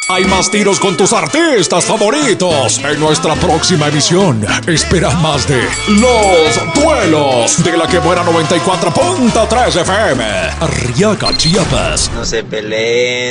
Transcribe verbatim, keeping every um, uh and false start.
Hay más tiros con tus artistas favoritos. En nuestra próxima emisión, espera más de Los Duelos de la que buena noventa y cuatro punto tres F M. Arriaga, Chiapas. No se peleen.